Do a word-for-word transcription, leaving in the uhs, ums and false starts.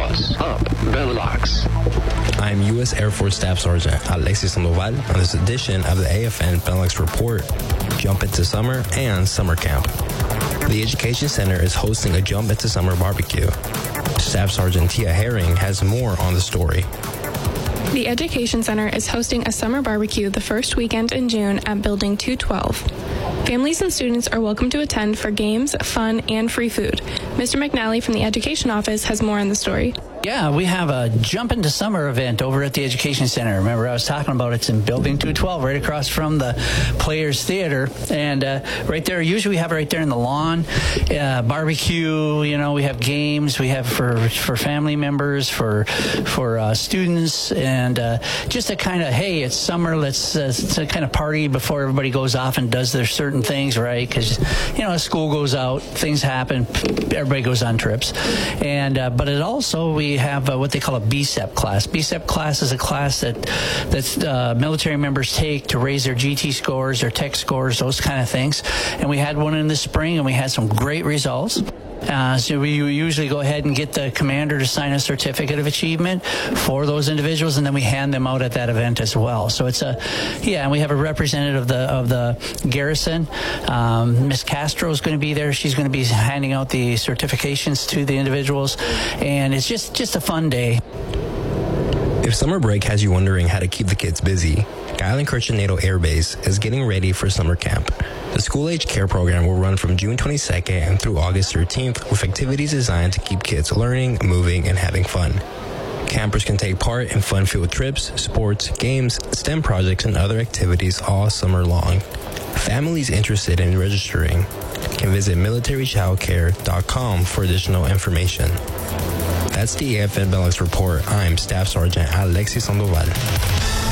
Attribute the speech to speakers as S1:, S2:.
S1: What's up, Benelux?
S2: I'm U S Air Force Staff Sergeant Alexis Sandoval on this edition of the A F N Benelux Report, Jump into Summer and Summer Camp. The Education Center is hosting a Jump into Summer barbecue. Staff Sergeant Tia Herring has more on the story.
S3: The Education Center is hosting a summer barbecue the first weekend in June at Building two twelve. Families and students are welcome to attend for games, fun, and free food. Mister McNally from the Education Office has more on the story.
S4: Yeah, we have a Jump into Summer event over at the Education Center. Remember, I was talking about it's in Building two twelve, right across from the Players Theater. And uh, right there, usually we have it right there in the lawn. Uh, barbecue, you know, we have games. We have for for family members, for for uh, students, and uh, just a kind of, hey, it's summer, let's uh, to kind of party before everybody goes off and does their certain things, right? Because, you know, school goes out, things happen, everybody goes on trips. And uh, but it also, we have uh, what they call a B S E P class. B S E P class is a class that that's uh, military members take to raise their G T scores, their tech scores, those kind of things. And we had one in the spring, and we had some great results. Uh, so we usually go ahead and get the commander to sign a certificate of achievement for those individuals, and then we hand them out at that event as well. So it's a, yeah, and we have a representative of the of the garrison. Um, Miss Castro is going to be there. She's going to be handing out the certifications to the individuals, and it's just just a fun day.
S2: If summer break has you wondering how to keep the kids busy, Guilan-Kirchen NATO Air Base is getting ready for summer camp. The school-age care program will run from June twenty-second and through August thirteenth with activities designed to keep kids learning, moving, and having fun. Campers can take part in fun-filled trips, sports, games, STEM projects, and other activities all summer long. Families interested in registering can visit military childcare dot com for additional information. That's the A F N Benelux Report. I'm Staff Sergeant Alexis Sandoval.